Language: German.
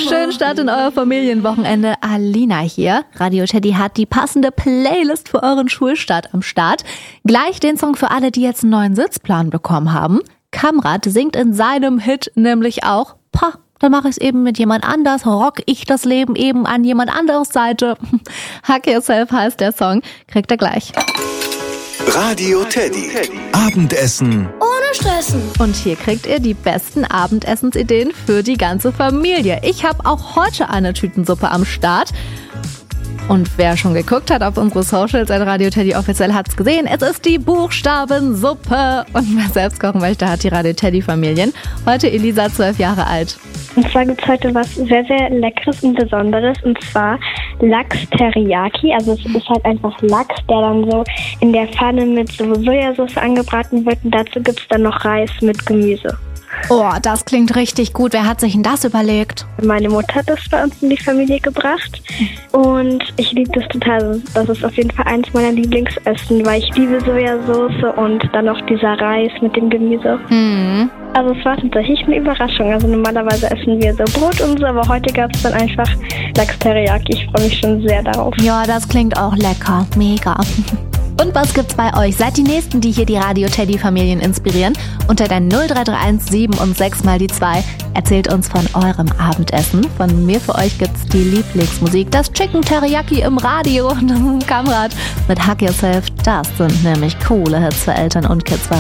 Schönen Start in euer Familienwochenende. Alina hier. Radio Teddy hat die passende Playlist für euren Schulstart am Start. Gleich den Song für alle, die jetzt einen neuen Sitzplan bekommen haben. Kamrat singt in seinem Hit nämlich auch "Pah, dann mache ich es eben mit jemand anders, rock ich das Leben eben an jemand anderes Seite." Hack Yourself heißt der Song. Kriegt ihr gleich. Radio Teddy. Abendessen Ohne Stressen. Und hier kriegt ihr die besten Abendessensideen für die ganze Familie. Ich habe auch heute eine Tütensuppe am Start. Und wer schon geguckt hat auf unsere Socials at Radio Teddy offiziell hat's gesehen. Es ist die Buchstabensuppe. Und wer selbst kochen möchte, hat die Radio Teddy Familien. Heute Elisa, 12 Jahre alt. Und zwar gibt es heute was sehr, sehr Leckeres und Besonderes. Und zwar Lachs Teriyaki. Also es ist halt einfach Lachs, der dann so in der Pfanne mit so Sojasauce angebraten wird. Und dazu gibt es dann noch Reis mit Gemüse. Oh, das klingt richtig gut. Wer hat sich denn das überlegt? Meine Mutter hat das bei uns in die Familie gebracht. Und ich liebe das total. Das ist auf jeden Fall eins meiner Lieblingsessen, weil ich liebe Sojasauce und dann noch dieser Reis mit dem Gemüse. Also es war tatsächlich eine Überraschung. Also normalerweise essen wir so Brot und so, aber heute gab es dann einfach Lachs Teriyaki. Ich freue mich schon sehr darauf. Ja, das klingt auch lecker. Mega. Und was gibt's bei euch? Seid die Nächsten, die hier die Radio Teddy Familien inspirieren? Unter der 0331 7 und 6 mal die 2 erzählt uns von eurem Abendessen. Von mir für euch gibt's die Lieblingsmusik, das Chicken Teriyaki im Radio und das Kamrat mit Hack Yourself. Das sind nämlich coole Hits für Eltern und Kids.